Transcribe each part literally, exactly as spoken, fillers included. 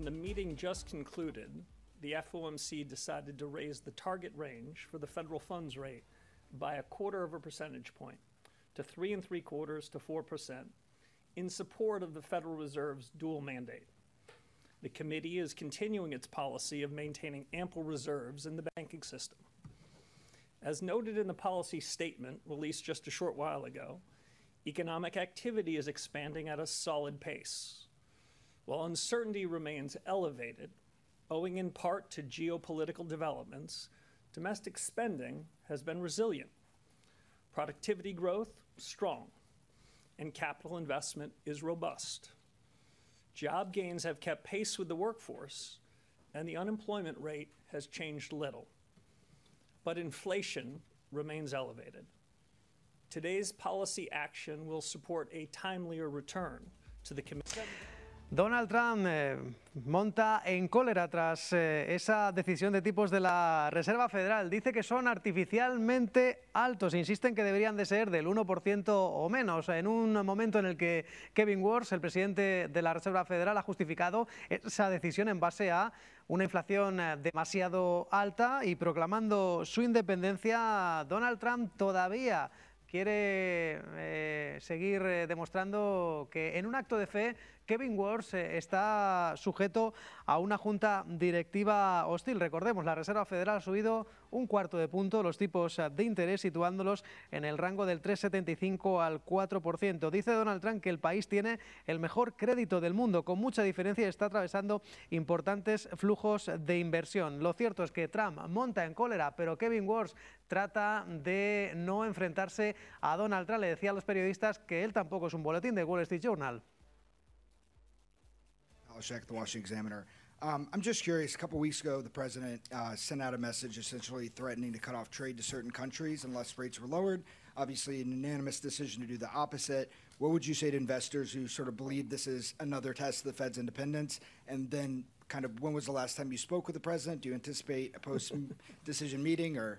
In the meeting just concluded, the F O M C decided to raise the target range for the federal funds rate by a quarter of a percentage point to three and three quarters to four percent in support of the Federal Reserve's dual mandate. The committee is continuing its policy of maintaining ample reserves in the banking system. As noted in the policy statement released just a short while ago, economic activity is expanding at a solid pace. While uncertainty remains elevated, owing in part to geopolitical developments, domestic spending has been resilient. Productivity growth, strong, and capital investment is robust. Job gains have kept pace with the workforce, and the unemployment rate has changed little. But inflation remains elevated. Today's policy action will support a timelier return to the committee. Donald Trump eh, monta en cólera tras eh, esa decisión de tipos de la Reserva Federal. Dice que son artificialmente altos. Insisten que deberían de ser del uno por ciento o menos. En un momento en el que Kevin Warsh, el presidente de la Reserva Federal, ha justificado esa decisión en base a una inflación demasiado alta y proclamando su independencia, Donald Trump todavía quiere eh, seguir eh, demostrando que en un acto de fe Kevin Warsh eh, está sujeto a una junta directiva hostil. Recordemos, la Reserva Federal ha subido un cuarto de punto los tipos de interés, situándolos en el rango del tres coma setenta y cinco al cuatro por ciento. Dice Donald Trump que el país tiene el mejor crédito del mundo, con mucha diferencia, y está atravesando importantes flujos de inversión. Lo cierto es que Trump monta en cólera, pero Kevin Warsh trata de no enfrentarse a Donald Trump. Le decía a los periodistas que él tampoco es un boletín de Wall Street Journal. Check the Washington Examiner. Um, I'm just curious, a couple weeks ago, the president uh, sent out a message essentially threatening to cut off trade to certain countries unless rates were lowered. Obviously, an unanimous decision to do the opposite. What would you say to investors who sort of believe this is another test of the Fed's independence? And then kind of when was the last time you spoke with the president? Do you anticipate a post-decision meeting or?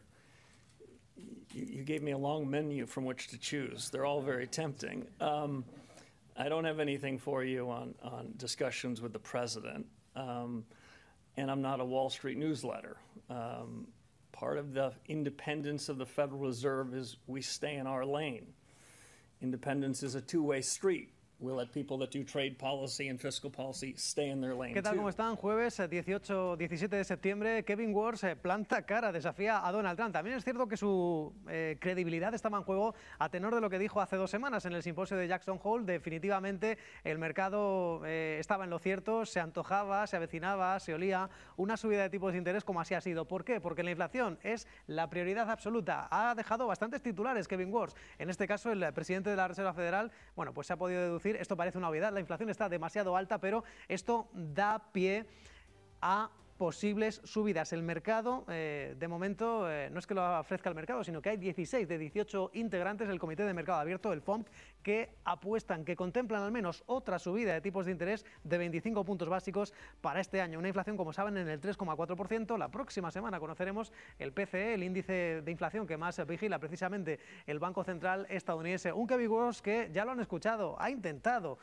You, you gave me a long menu from which to choose. They're all very tempting. Um, I don't have anything for you on, on discussions with the president, um, and I'm not a Wall Street newsletter. Um, part of the independence of the Federal Reserve is we stay in our lane. Independence is a two-way street. We let people that do trade policy and fiscal policy stay in their lane. ¿Qué tal? ¿Cómo están? Jueves dieciocho diecisiete de septiembre, Kevin Warsh planta cara, desafía a Donald Trump. También es cierto que su eh, credibilidad estaba en juego a tenor de lo que dijo hace dos semanas en el simposio de Jackson Hole. Definitivamente el mercado eh, estaba en lo cierto, se antojaba, se avecinaba, se olía una subida de tipos de interés, como así ha sido. ¿Por qué? Porque la inflación es la prioridad absoluta. Ha dejado bastantes titulares Kevin Warsh. En este caso, el presidente de la Reserva Federal, bueno, pues se ha podido deducir. Esto parece una obviedad, la inflación está demasiado alta, pero esto da pie a posibles subidas. El mercado, eh, de momento, eh, no es que lo ofrezca el mercado, sino que hay dieciséis de dieciocho integrantes del Comité de Mercado Abierto, el F O M C, que apuestan, que contemplan al menos otra subida de tipos de interés de veinticinco puntos básicos para este año. Una inflación, como saben, en el tres coma cuatro por ciento. La próxima semana conoceremos el P C E, el índice de inflación que más vigila precisamente el Banco Central estadounidense. Un Kevin Warsh que, ya lo han escuchado, ha intentado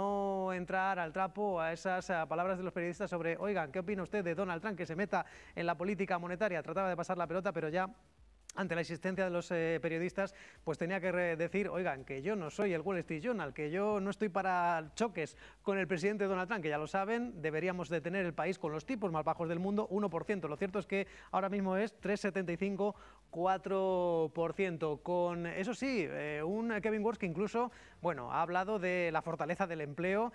no entrar al trapo a esas a, palabras de los periodistas sobre, oigan, ¿qué opina usted de Donald Trump que se meta en la política monetaria? Trataba de pasar la pelota, pero ya ante la existencia de los eh, periodistas, pues tenía que decir, oigan, que yo no soy el Wall Street Journal, que yo no estoy para choques con el presidente Donald Trump, que ya lo saben, deberíamos de tener el país con los tipos más bajos del mundo, uno por ciento. Lo cierto es que ahora mismo es tres coma setenta y cinco, cuatro por ciento. Con, eso sí, eh, un Kevin Warsh que incluso, bueno, ha hablado de la fortaleza del empleo,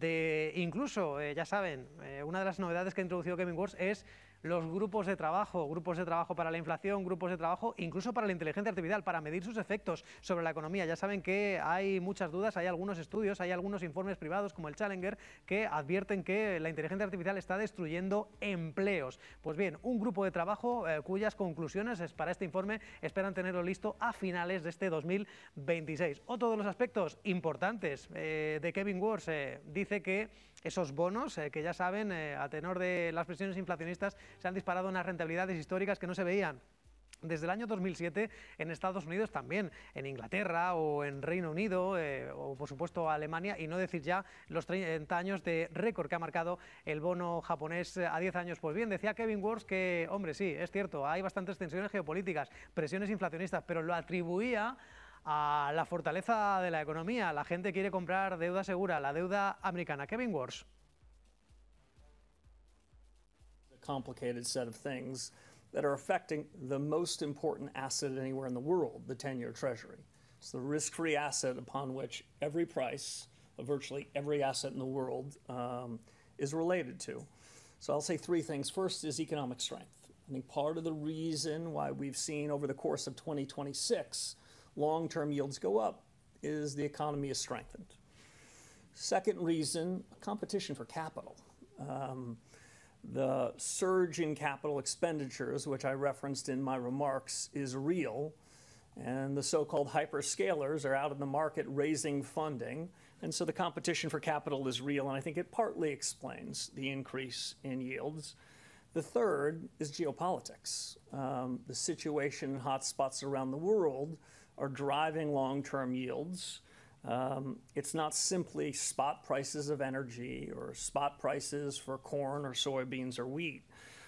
de incluso, eh, ya saben, eh, una de las novedades que ha introducido Kevin Warsh es los grupos de trabajo, grupos de trabajo para la inflación, grupos de trabajo incluso para la inteligencia artificial, para medir sus efectos sobre la economía. Ya saben que hay muchas dudas, hay algunos estudios, hay algunos informes privados como el Challenger que advierten que la inteligencia artificial está destruyendo empleos. Pues bien, un grupo de trabajo eh, cuyas conclusiones es para este informe esperan tenerlo listo a finales de este dos mil veintiséis. Otro de los aspectos importantes eh, de Kevin Warsh eh, dice que esos bonos, eh, que ya saben, eh, a tenor de las presiones inflacionistas, se han disparado unas rentabilidades históricas que no se veían desde el año dos mil siete en Estados Unidos, también en Inglaterra o en Reino Unido eh, o por supuesto Alemania, y no decir ya los treinta años de récord que ha marcado el bono japonés a diez años. Pues bien, decía Kevin Warsh que, hombre, sí, es cierto, hay bastantes tensiones geopolíticas, presiones inflacionistas, pero lo atribuía a la fortaleza de la economía. La gente quiere comprar deuda segura, la deuda americana. Kevin Warsh. A complicated set of things that are affecting the most important asset anywhere in the world, the ten-year Treasury. It's the risk-free asset upon which every price of virtually every asset in the world um, is related to. So I'll say three things. First is economic strength. I think part of the reason why we've seen over the course of twenty twenty-six long-term yields go up is the economy is strengthened. Second reason, competition for capital. Um, the surge in capital expenditures, which I referenced in my remarks, is real, and the so-called hyperscalers are out in the market raising funding, and so the competition for capital is real, and I think it partly explains the increase in yields. The third is geopolitics. Um, the situation in hotspots around the world are driving long-term yields. Um, it's not simply spot prices of energy or spot prices for corn or soybeans or wheat,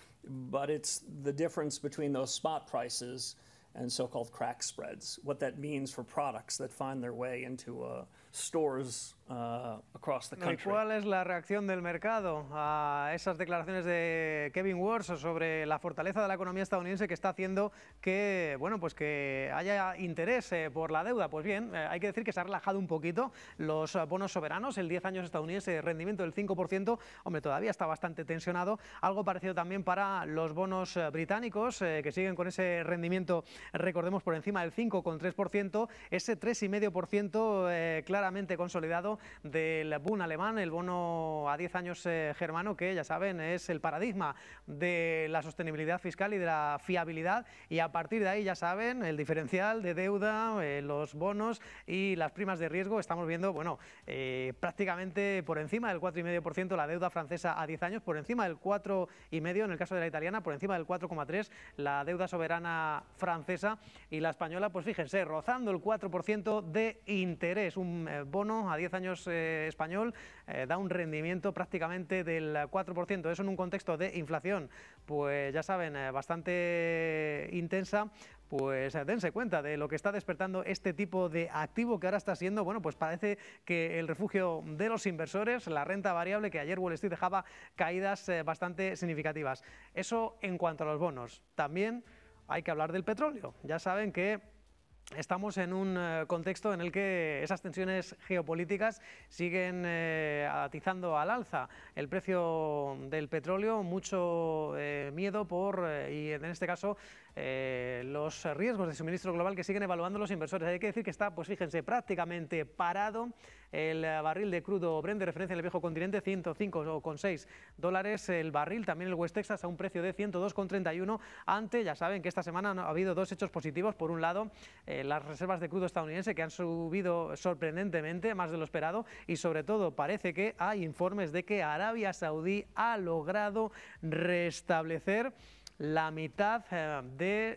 but it's the difference between those spot prices and so-called crack spreads, what that means for products that find their way into uh, stores uh, across the country. ¿Cuál es la reacción del mercado a esas declaraciones de Kevin Warsh sobre la fortaleza de la economía estadounidense que está haciendo que, bueno, pues que haya interés eh, por la deuda? Pues bien, eh, hay que decir que se ha relajado un poquito los uh, bonos soberanos, el diez años estadounidense, rendimiento del cinco por ciento, hombre, todavía está bastante tensionado. Algo parecido también para los bonos uh, británicos, eh, que siguen con ese rendimiento, recordemos, por encima del cinco coma tres por ciento, ese tres coma cinco por ciento eh, claramente consolidado del Bund alemán, el bono a diez años eh, germano, que ya saben es el paradigma de la sostenibilidad fiscal y de la fiabilidad, y a partir de ahí ya saben el diferencial de deuda, eh, los bonos y las primas de riesgo. Estamos viendo, bueno, eh, prácticamente por encima del cuatro coma cinco por ciento la deuda francesa a diez años, por encima del cuatro coma cinco por ciento en el caso de la italiana, por encima del cuatro coma tres por ciento la deuda soberana francesa, y la española, pues fíjense, rozando el cuatro por ciento de interés. Un eh, bono a diez años eh, español eh, da un rendimiento prácticamente del cuatro por ciento. Eso en un contexto de inflación, pues ya saben, eh, bastante intensa. Pues eh, dense cuenta de lo que está despertando este tipo de activo, que ahora está siendo, bueno, pues parece que el refugio de los inversores, la renta variable, que ayer Wall Street dejaba caídas eh, bastante significativas. Eso en cuanto a los bonos. También hay que hablar del petróleo. Ya saben que estamos en un eh, contexto en el que esas tensiones geopolíticas siguen eh, atizando al alza el precio del petróleo, mucho eh, miedo por, eh, y en este caso, eh, los riesgos de suministro global que siguen evaluando los inversores. Hay que decir que está, pues fíjense, prácticamente parado el barril de crudo Brent de referencia en el viejo continente, ciento cinco coma seis dólares el barril, también el West Texas a un precio de ciento dos coma treinta y uno, ante, ya saben que esta semana ha habido dos hechos positivos. Por un lado, eh, las reservas de crudo estadounidense, que han subido sorprendentemente, más de lo esperado, y sobre todo parece que hay informes de que Arabia Saudí ha logrado restablecer la mitad eh, de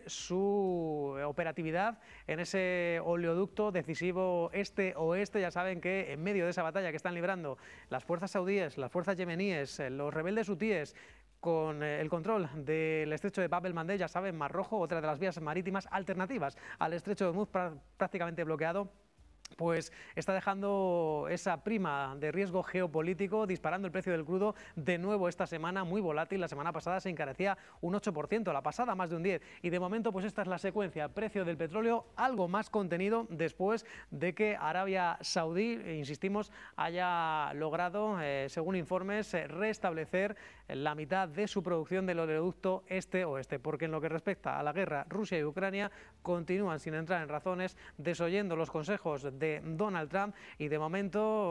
su operatividad en ese oleoducto decisivo este-oeste. Ya saben que en medio de esa batalla que están librando las fuerzas saudíes, las fuerzas yemeníes, eh, los rebeldes hutíes, con eh, el control del estrecho de Bab el-Mandeb, ya saben, Mar Rojo, otra de las vías marítimas alternativas al estrecho de Hormuz, prácticamente bloqueado, pues está dejando esa prima de riesgo geopolítico, disparando el precio del crudo de nuevo esta semana, muy volátil. La semana pasada se encarecía un ocho por ciento, la pasada más de un diez por ciento, y de momento pues esta es la secuencia. Precio del petróleo algo más contenido después de que Arabia Saudí, insistimos, haya logrado, eh, según informes, eh, restablecer la mitad de su producción del oleoducto este-oeste, porque en lo que respecta a la guerra Rusia y Ucrania continúan sin entrar en razones, desoyendo los consejos de Donald Trump, y de momento